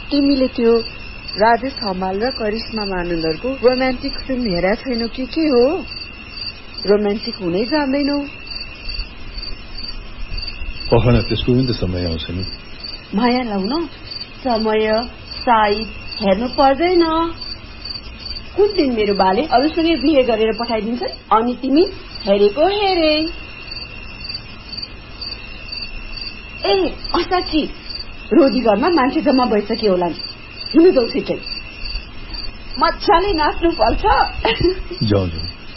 तिमीले त्यो राजेश हमाल र करिश्मा मानन्दरको रोमान्टिक फिल्म हेरा छैनौ कि के हो? रोमान्टिक हुनै जान्दैनौ? पखन त्यसको पनि त समय आउँछ नि। माया लाउन समय साइज हेर्नु पर्दैन। कुन दिन मेरो बाले अरूसँगै बिहे गरेर पठाइदिन्छन् अनि तिमी हेरेको हेरे। ए असाची रोदी घरमा मान्छे जम्मा भइसक्यो होला नि। हिँड्नु जाऊ छिटै, मजाले नाच्नु पर्छ। जाऊ जाऊ।